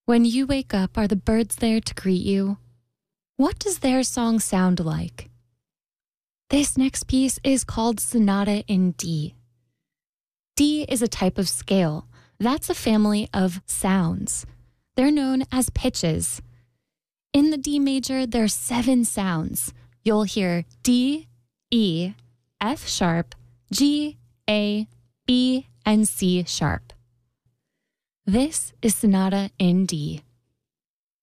When you wake up, are the birds there to greet you? What does their song sound like? This next piece is called Sonata in D. D is a type of scale. That's a family of sounds. They're known as pitches. In the D major, there are 7 sounds. You'll hear D, E, F sharp, G, A, B, and C sharp. This is Sonata in D.